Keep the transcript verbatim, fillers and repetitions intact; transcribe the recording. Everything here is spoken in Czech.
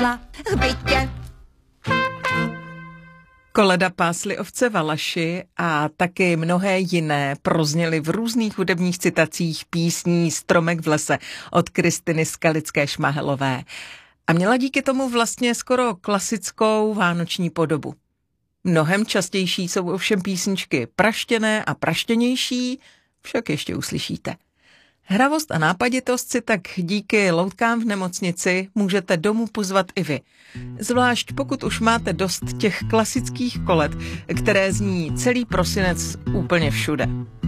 sedla k bytě. Koleda Pásly ovce Valaši a taky mnohé jiné prozněly v různých hudebních citacích písní Stromek v lese od Kristiny Skalické-Šmahelové. A měla díky tomu vlastně skoro klasickou vánoční podobu. Mnohem častější jsou ovšem písničky praštěné a praštěnější, však ještě uslyšíte. Hravost a nápaditost si tak díky loutkám v nemocnici můžete domů pozvat i vy. Zvlášť pokud už máte dost těch klasických kolet, které zní celý prosinec úplně všude.